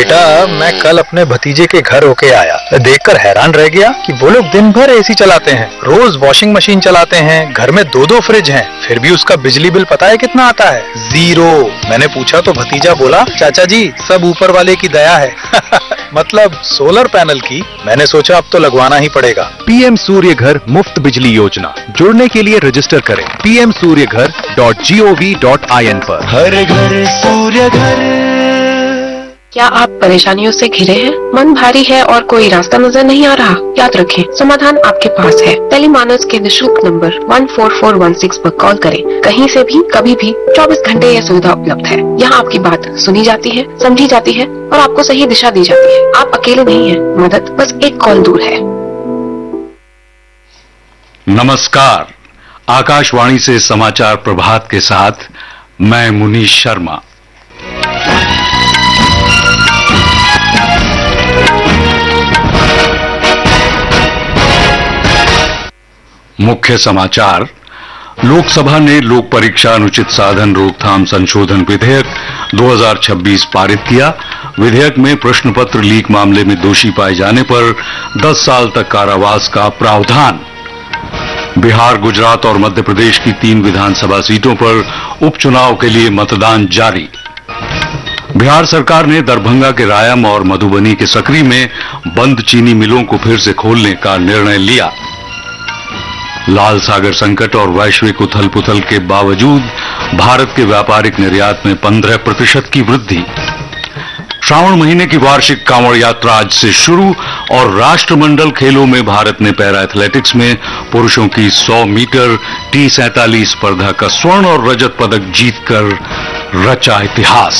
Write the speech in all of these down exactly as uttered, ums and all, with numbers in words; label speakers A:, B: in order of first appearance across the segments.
A: बेटा, मैं कल अपने भतीजे के घर होके आया, देखकर हैरान रह गया कि वो लोग दिन भर एसी चलाते हैं, रोज वॉशिंग मशीन चलाते हैं, घर में दो दो फ्रिज हैं, फिर भी उसका बिजली बिल पता है कितना आता है? जीरो। मैंने पूछा तो भतीजा बोला, चाचा जी सब ऊपर वाले की दया है। मतलब सोलर पैनल की। मैंने सोचा अब तो लगवाना ही पड़ेगा।
B: पीएम सूर्य घर मुफ्त बिजली योजना, जुड़ने के लिए रजिस्टर करें पी एम सूर्य घर dot G O V dot I N पर।
C: हर घर सूर्य घर।
D: क्या आप परेशानियों से घिरे हैं? मन भारी है और कोई रास्ता नजर नहीं आ रहा? याद रखें, समाधान आपके पास है। टेलीमानस के निशुल्क number one four four one six पर कॉल करें। कहीं से भी, कभी भी, चौबीस घंटे यह सुविधा उपलब्ध है। यहाँ आपकी बात सुनी जाती है, समझी जाती है और आपको सही दिशा दी जाती है। आप अकेले नहीं हैं, मदद बस एक कॉल दूर है।
E: नमस्कार, आकाशवाणी से समाचार प्रभात के साथ मैं मुनीश शर्मा। मुख्य समाचार। लोकसभा ने लोक परीक्षा अनुचित साधन रोकथाम संशोधन विधेयक दो हज़ार छब्बीस पारित किया। विधेयक में प्रश्न पत्र लीक मामले में दोषी पाए जाने पर दस साल तक कारावास का प्रावधान। बिहार, गुजरात और मध्य प्रदेश की तीन विधानसभा सीटों पर उपचुनाव के लिए मतदान जारी। बिहार सरकार ने दरभंगा के रायम और मधुबनी के सकरी में बंद चीनी मिलों को फिर से खोलने का निर्णय लिया। लाल सागर संकट और वैश्विक उथल पुथल के बावजूद भारत के व्यापारिक निर्यात में पंद्रह प्रतिशत की वृद्धि। श्रावण महीने की वार्षिक कांवड़ यात्रा आज से शुरू और राष्ट्रमंडल खेलों में भारत ने पैरा एथलेटिक्स में पुरुषों की सौ मीटर टी सैंतालीस स्पर्धा का स्वर्ण और रजत पदक जीतकर रचा इतिहास।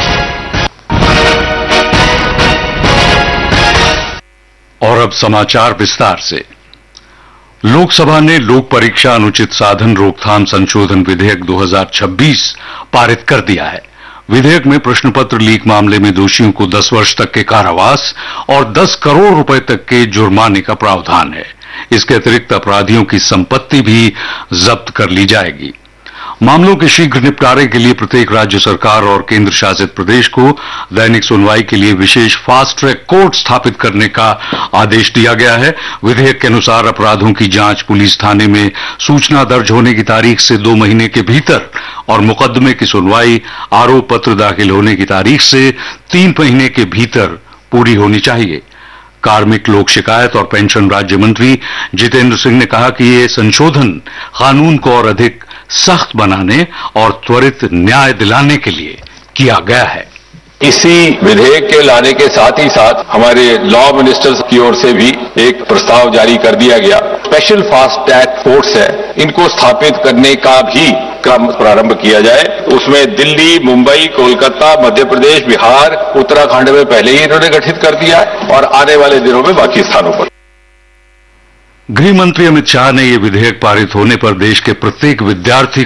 E: और अब समाचार विस्तार से। लोकसभा ने लोक परीक्षा अनुचित साधन रोकथाम संशोधन विधेयक दो हज़ार छब्बीस पारित कर दिया है। विधेयक में प्रश्न पत्र लीक मामले में दोषियों को दस वर्ष तक के कारावास और दस करोड़ रुपए तक के जुर्माने का प्रावधान है। इसके अतिरिक्त अपराधियों की संपत्ति भी जब्त कर ली जाएगी। मामलों के शीघ्र निपटारे के लिए प्रत्येक राज्य सरकार और केंद्र शासित प्रदेश को दैनिक सुनवाई के लिए विशेष फास्ट ट्रैक कोर्ट स्थापित करने का आदेश दिया गया है। विधेयक के अनुसार अपराधों की जांच पुलिस थाने में सूचना दर्ज होने की तारीख से दो महीने के भीतर और मुकदमे की सुनवाई आरोप पत्र दाखिल होने की तारीख से तीन महीने के भीतर पूरी होनी चाहिए। कार्मिक, लोक शिकायत और पेंशन राज्य मंत्री जितेंद्र सिंह ने कहा कि ये संशोधन कानून को और अधिक सख्त बनाने और त्वरित न्याय दिलाने के लिए किया गया है।
F: इसी विधेयक के लाने के साथ ही साथ हमारे लॉ मिनिस्टर्स की ओर से भी एक प्रस्ताव जारी कर दिया गया। स्पेशल फास्ट ट्रैक कोर्ट्स है, इनको स्थापित करने का भी क्रम प्रारंभ किया जाए। उसमें दिल्ली, मुंबई, कोलकाता, मध्य प्रदेश, बिहार, उत्तराखंड में पहले ही इन्होंने गठित कर दिया है और आने वाले दिनों में बाकी स्थानों पर।
E: गृह मंत्री अमित शाह ने यह विधेयक पारित होने पर देश के प्रत्येक विद्यार्थी